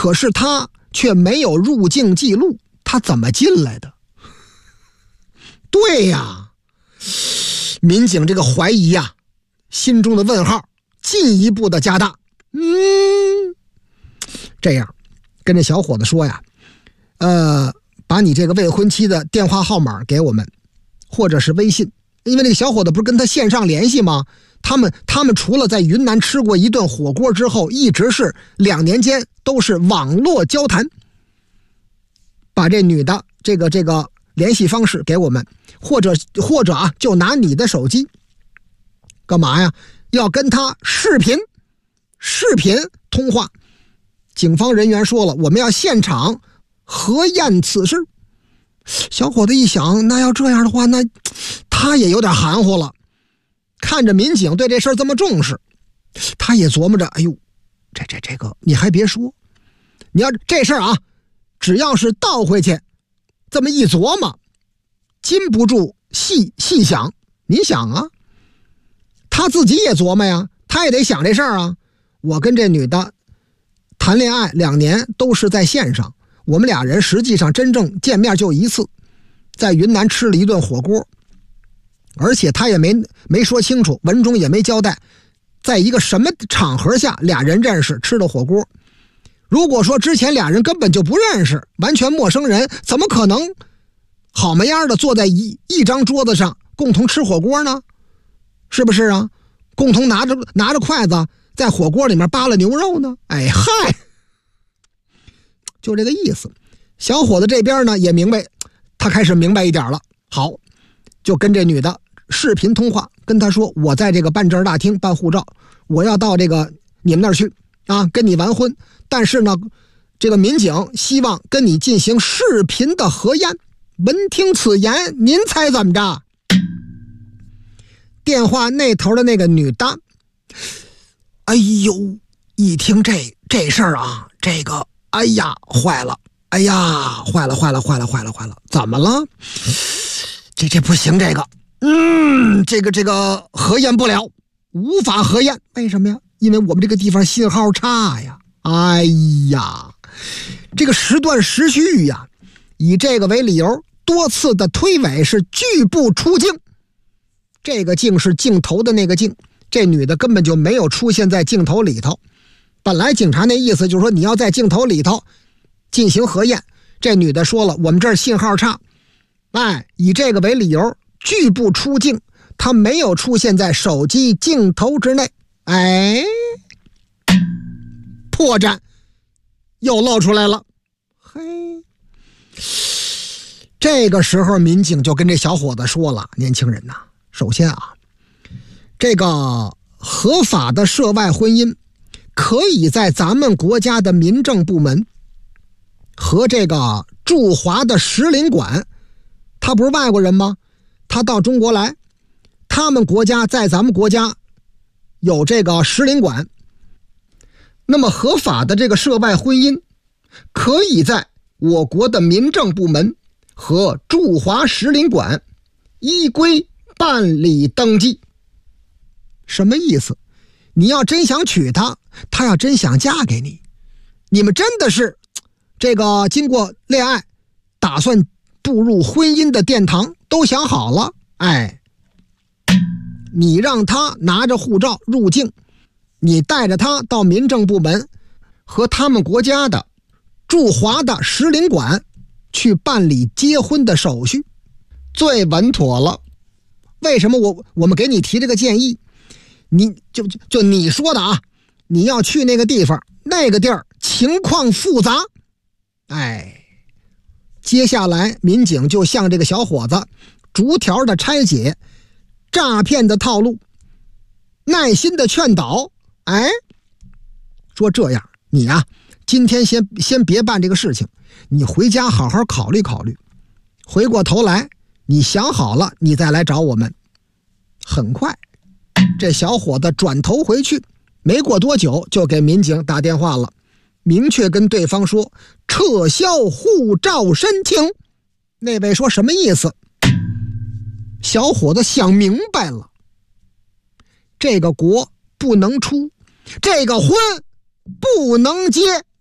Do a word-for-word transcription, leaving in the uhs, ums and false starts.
可是他却没有入境记录，他怎么进来的？对呀，民警这个怀疑呀，心中的问号进一步的加大。嗯，这样跟这小伙子说呀，呃，把你这个未婚妻的电话号码给我们，或者是微信，因为那个小伙子不是跟他线上联系吗？他们他们除了在云南吃过一顿火锅之后，一直是两年间都是网络交谈。把这女的这个这个联系方式给我们，或者或者啊，就拿你的手机，干嘛呀？要跟他视频视频通话。警方人员说了，我们要现场核验此事。小伙子一想，那要这样的话，那他也有点含糊了。看着民警对这事儿这么重视，他也琢磨着，哎呦，这这这个你还别说，你要这事儿啊，只要是倒回去这么一琢磨，禁不住细细想。你想啊，他自己也琢磨呀，他也得想这事儿啊。我跟这女的谈恋爱两年都是在线上，我们俩人实际上真正见面就一次，在云南吃了一顿火锅，而且他也没没说清楚，文中也没交代在一个什么场合下俩人认识吃的火锅。如果说之前俩人根本就不认识，完全陌生人，怎么可能好么样的坐在一一张桌子上共同吃火锅呢？是不是啊？共同拿着拿着筷子在火锅里面扒了牛肉呢？哎嗨，就这个意思。小伙子这边呢也明白，他开始明白一点了。好，就跟这女的视频通话，跟她说，我在这个办证大厅办护照，我要到这个你们那儿去啊，跟你完婚。但是呢，这个民警希望跟你进行视频的核验。闻听此言，您猜怎么着？电话那头的那个女的，哎呦，一听这这事儿啊，这个哎呀坏了，哎呀坏了坏了坏了坏了坏了，怎么了？这这不行，这个嗯这个这个核验不了，无法核验。为什么呀？因为我们这个地方信号差呀。哎呀，这个时断时续呀，以这个为理由多次的推诿，是拒不出境。这个境是镜头的那个境，这女的根本就没有出现在镜头里头。本来警察那意思就是说你要在镜头里头进行核验，这女的说了，我们这儿信号差，哎，以这个为理由拒不出境，她没有出现在手机镜头之内。哎，破绽又露出来了。嘿，这个时候民警就跟这小伙子说了，年轻人呐，首先啊，这个合法的涉外婚姻可以在咱们国家的民政部门和这个驻华的使领馆，他不是外国人吗？他到中国来，他们国家在咱们国家有这个使领馆，那么合法的这个涉外婚姻可以在我国的民政部门和驻华使领馆依规办理登记。什么意思？你要真想娶她，她要真想嫁给你，你们真的是这个经过恋爱，打算步入婚姻的殿堂，都想好了，哎，你让她拿着护照入境，你带着她到民政部门和他们国家的驻华的使领馆去办理结婚的手续，最稳妥了。为什么我我们给你提这个建议？你就就就你说的啊，你要去那个地方，那个地儿情况复杂。哎，接下来民警就向这个小伙子逐条的拆解诈骗的套路，耐心的劝导。哎，说这样，你啊，今天先先别办这个事情，你回家好好考虑考虑，回过头来你想好了，你再来找我们。很快这小伙子转头回去，没过多久就给民警打电话了，明确跟对方说撤销护照申请。那位说什么意思？小伙子想明白了，这个国不能出，这个婚不能结。